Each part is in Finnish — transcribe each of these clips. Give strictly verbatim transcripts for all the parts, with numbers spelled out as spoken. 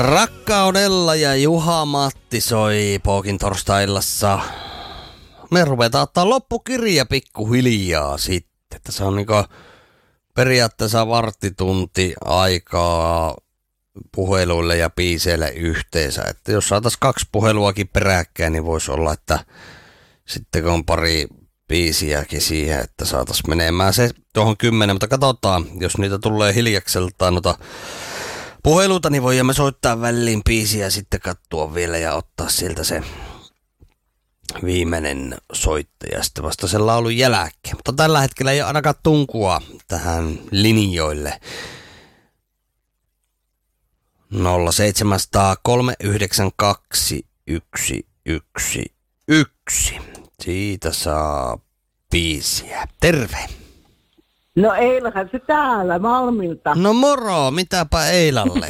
Rakkaudella ja Juha-Matti soi Pookin torstai-illassa. Me ruvetaan ottaa loppukirja pikkuhiljaa sitten. Tässä on niinku periaatteessa varttitunti aikaa puheluille ja biiseille yhteensä. Että jos saataisiin kaksi puheluakin peräkkäin, niin voisi olla, että sitten kun on pari biisiäkin siihen, että saataisiin menemään se tuohon kymmenen. Mutta katsotaan, jos niitä tulee hiljakseltaan noita puheluita, niin voimme soittaa väliin biisiä ja sitten katsoa vielä ja ottaa sieltä se viimeinen soittaja sitten vasta sen laulun jälkeen. Mutta tällä hetkellä ei ole ainakaan tunkua tähän linjoille. nolla seitsemän nolla nolla kolme yhdeksän kaksi yksi yksi yksi. Siitä saa biisiä. Terve. No Eilahan se täällä Malmilta. No moro, mitäpä Eilalle?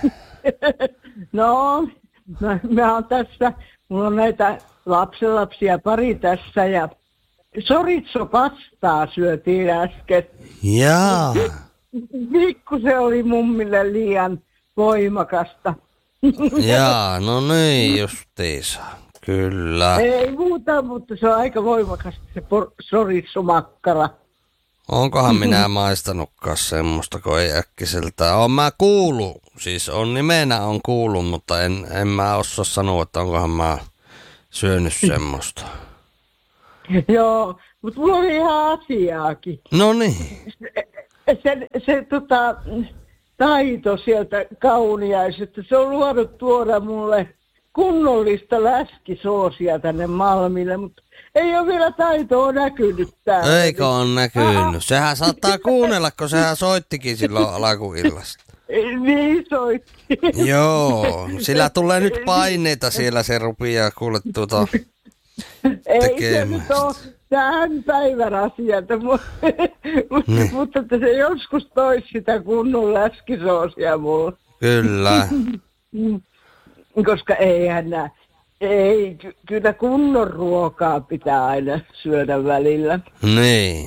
No, mä, mä oon tässä, mulla on näitä lapsenlapsia pari tässä ja soritso pastaa syötiin äsken. Jaa. Pikku se oli mummille liian voimakasta. Jaa, no niin justiinsa. Kyllä. Ei muuta, mutta se on aika voimakasta se por- soritsomakkara. Onkohan minä maistanutkaan semmoista, kun ei äkkiseltään. Oon mä kuullut, siis on nimenä on kuullut, mutta en, en mä osaa sanoa, että onkohan mä syönyt semmoista. Joo, mutta mulla oli ihan asiaakin. No niin. Se, se, se tota, taito sieltä Kauniaisesta, se on luonut tuoda mulle kunnollista läskisoosia tänne Malmille, mutta ei ole vielä taitoa näkynyt täällä. Eikö on näkynyt? Aha. Sehän saattaa kuunnella, kun sehän soittikin silloin alkuillasta. Niin soitti. Joo, sillä tulee nyt paineita siellä, se rupeaa kuule tuota ei se nyt ole tämän päivän asialta, niin. Mutta että se joskus toisi sitä kunnon läskisoosia mulle. Kyllä. Koska eihän nää, ei, ky- kyllä kunnon ruokaa pitää aina syödä välillä. Niin.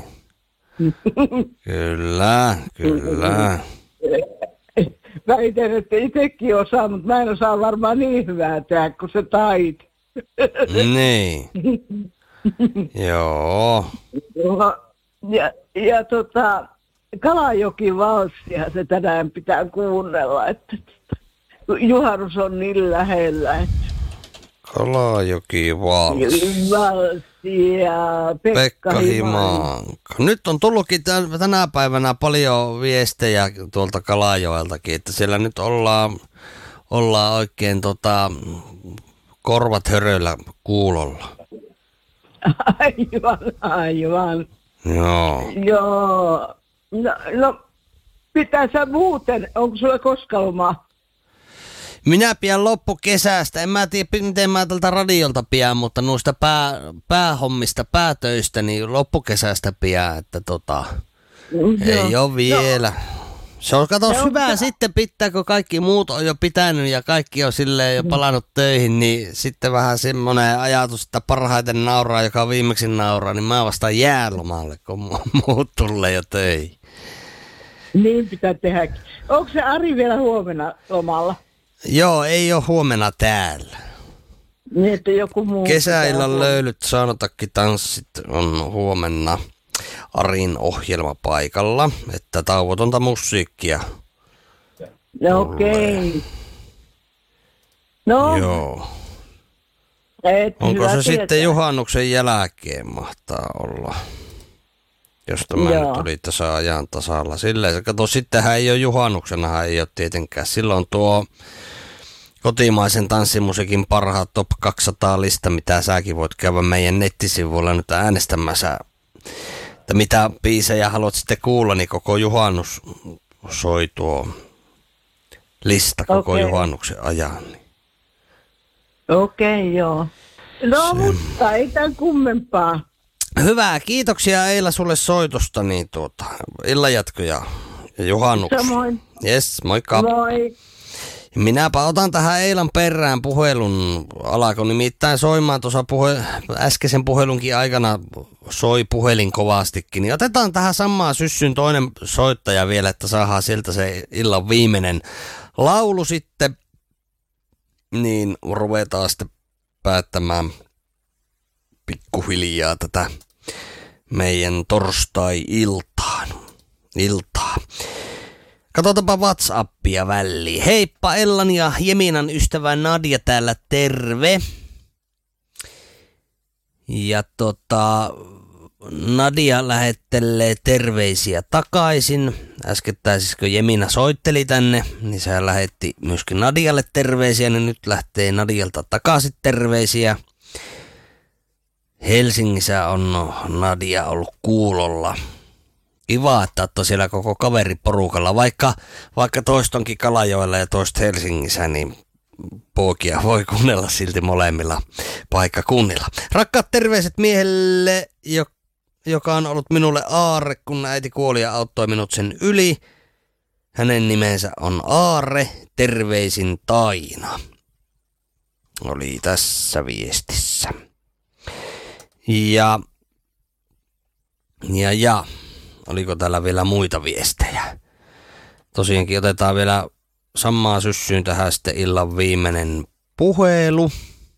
Kyllä, kyllä. Väitän, että itsekin osaa, mutta mä en osaa varmaan niin hyvää tehdä kuin se taito. Niin. Joo. Ja, ja tota, Kalajoki-valssia se tänään pitää kuunnella, että juhannus on niin lähellä. Että Kalajoki-valssi. Valssi ja Pekka, Pekka Himanka. Nyt on tullutkin tämän, tänä päivänä paljon viestejä tuolta Kalajoeltakin, että siellä nyt ollaan, ollaan oikein tota, korvat höröillä kuulolla. Aivan, aivan. Joo. Joo. No, no pitää sä muuten, onko sulla koskalomaa? Minä pian loppukesästä, en mä tiedä miten mä tältä radiolta pian, mutta noista pää, päähommista, päätöistä, niin loppukesästä pian, että tota, no, ei ole vielä. No. Se on kato no, hyvä on sitten pitää, kun kaikki muut on jo pitänyt ja kaikki on silleen jo palannut töihin, niin sitten vähän semmoinen ajatus, että parhaiten nauraa, joka viimeksi nauraa, niin mä vastaan jäälomalle, kun muut tulee jo töihin. Niin pitää tehdäkin. Onko se Ari vielä huomenna lomalla? Joo, ei ole huomenna täällä. Niin, että joku muu. Kesäillan löylyt, saunatakki, tanssit on huomenna Arin ohjelmapaikalla, että tauotonta musiikkia. No, okei. Okay. No. Joo. Et onko se tietää. Sitten juhannuksen jälkeen mahtaa olla? Jos tämä Joo. nyt oli tässä ajan tasalla. Silleen, kato, sittenhän ei ole juhannuksenahan, ei ole tietenkään. Silloin tuo kotimaisen tanssimusiikin parhaat top kaksisataa lista, mitä säkin voit käydä meidän nettisivuilla nyt äänestämässä. Että mitä biisejä haluat sitten kuulla, niin koko juhannus soi tuo lista koko okay. juhannuksen ajan. Okei, okay, joo. No, se. Mutta ei tämän kummempaa. Hyvä, kiitoksia Eila sulle soitosta, niin tuota, illanjatkoja ja juhannuksia. Samoin. Jes, moikka. Moi. Minäpä otan tähän Eilan perään puhelun, alako nimittäin soimaan tuossa puhe, äskeisen puhelunkin aikana soi puhelin kovastikin. Niin otetaan tähän samaan syssyn toinen soittaja vielä, että saadaan sieltä se illan viimeinen laulu sitten niin ruvetaan sitten päättämään pikkuhiljaa tätä meidän torstai-iltaan. Iltaa. Katsotaanpa WhatsAppia väliin. Heippa, Ellan ja Jeminan ystävä Nadia täällä, terve. Ja tota, Nadia lähettelee terveisiä takaisin. Äskettäisiskö Jemina soitteli tänne, niin se lähetti myöskin Nadialle terveisiä, niin nyt lähtee Nadialta takaisin terveisiä. Helsingissä on Nadia ollut kuulolla. Kiva, että olette siellä koko kaveriporukalla, vaikka, vaikka toista onkin Kalajoella ja toista Helsingissä, niin poikia voi kuunnella silti molemmilla paikkakunnilla. Rakkaat terveiset miehelle, joka on ollut minulle aarre, kun äiti kuoli ja auttoi minut sen yli. Hänen nimensä on Aarre, terveisin Taina. Oli tässä viestissä. Ja, ja, ja, oliko täällä vielä muita viestejä? Tosiaankin otetaan vielä samaa syssyyn tähän sitten illan viimeinen puhelu.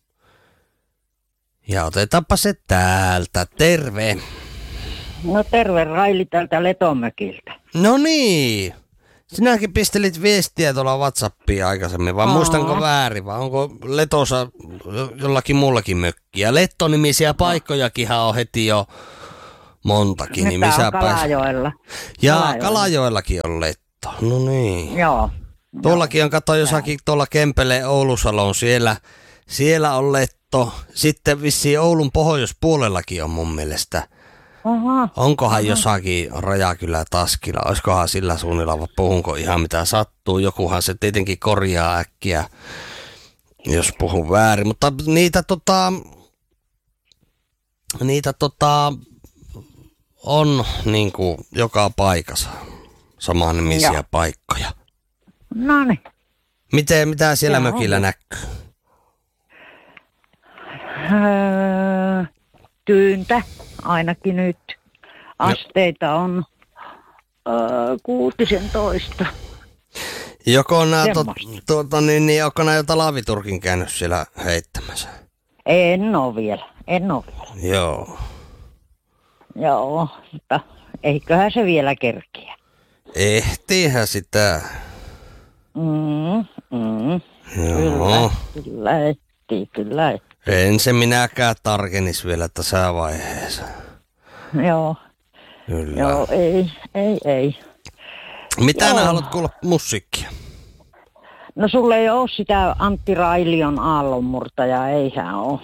Ja otetaanpa se täältä. Terve. No terve, Raili täältä Letomökiltä. No niin. Sinäkin pistelit viestiä tuolla WhatsAppia aikaisemmin, vai Aa. muistanko väärin, vai onko Letossa jollakin muullakin mökkiä? Lettonimisiä paikkojakinhan on heti jo montakin. Nyt niin missä on Kalajoella. Ja Kalajoella. Kalajoellakin on Letto, no niin. Joo. Tuollakin on, kato jossakin tuolla Kempeleen Oulusalon, siellä, siellä on Letto. Sitten vissiin Oulun pohjoispuolellakin on mun mielestä. Aha. Onkohan Aha. jossakin Rajakylä Taskila, olisikohan sillä suunnilla, vai puhunko ihan mitä sattuu. Jokuhan se tietenkin korjaa äkkiä, jos puhun väärin. Mutta niitä tota, niitä tota, on niin kuin joka paikassa samannimisiä Joo. paikkoja. No niin. Miten, mitä siellä Joo. mökillä näkyy? Öö, tyyntä ainakin nyt. Asteita on öö, kuutisentoista. Joko nää, to, tuota, niin, niin, onko nää jo talaviturkin käynyt siellä heittämässä? En oo vielä, en oo vielä. Joo. Joo, mutta eiköhän se vielä kerkiä. Ehtiihän sitä. Mm, mm. Joo. Kyllä, kyllä ehtii, kyllä ehtii. En se minäkään tarkenis vielä tässä vaiheessa. Joo. Kyllä. Joo, ei, ei, ei. Mitä Joo. nää haluat kuulla musiikkia? No sulle ei oo sitä Antti Railion aallonmurtajaa, eihän oo.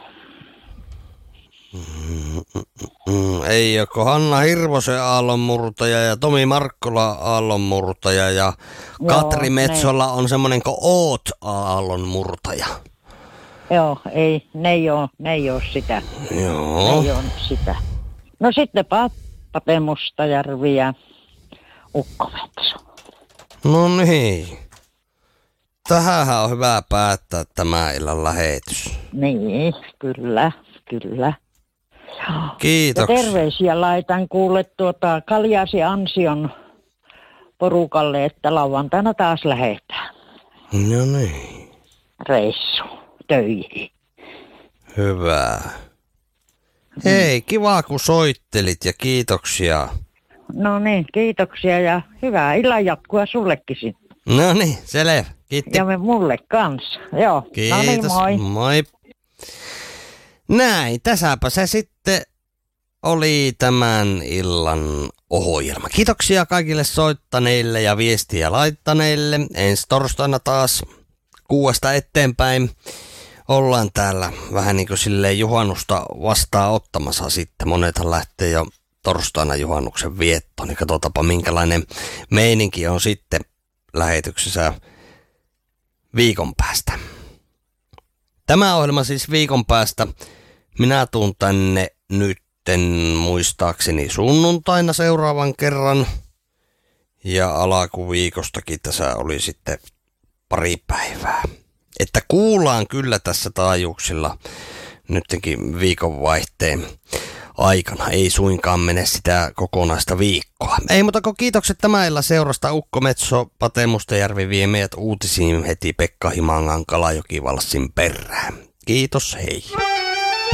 Mm, mm, mm. Ei ole Hanna Hirvosen aallonmurtaja ja Tomi Markkola aallonmurtaja ja Joo, Katri Metsola ne. on semmonen kuin Oot aallonmurtaja. Joo, ei, ne ei oo, ne ei oo sitä. Joo. Ne ei oo sitä. No sitten Pate Mustajärvi ja Ukko Metso. No niin. Tähänhän on hyvä päättää tämä illan lähetys. Niin, kyllä, kyllä. Kiitoksia. Ja terveisiä laitan kuule tuota Kaljasi Ansion porukalle, että lauantaina taas lähetään. No niin. Reissu töihin. Hyvä. Hei, kiva kun soittelit ja kiitoksia. No niin, kiitoksia ja hyvää illan jatkua sullekin sitten. No niin, selvä. Kiitti. Ja me mulle kanssa. Joo. Kiitos. No niin, moi. Moi. Näin, tässäpä se sitten oli tämän illan ohjelma. Kiitoksia kaikille soittaneille ja viestiä laittaneille. Ensi torstaina taas kuuesta eteenpäin ollaan täällä vähän niin kuin silleen juhannusta vastaanottamassa sitten. Monethan lähtee jo torstaina juhannuksen viettoon, niin katsotaanpa minkälainen meininki on sitten lähetyksessä viikon päästä. Tämä ohjelma siis viikon päästä. Minä tuun tänne nytten muistaakseni sunnuntaina seuraavan kerran. Ja alakuviikostakin tässä oli sitten pari päivää. Että kuullaan kyllä tässä taajuuksilla nytkin viikonvaihteen aikana. Ei suinkaan mene sitä kokonaista viikkoa. Ei muuta kuin kiitokset tämän illan seurasta. Ukko Metso, Pate Mustajärvi vie meidät uutisiin heti Pekka Himangan Kalajoki-valssin perään. Kiitos, hei.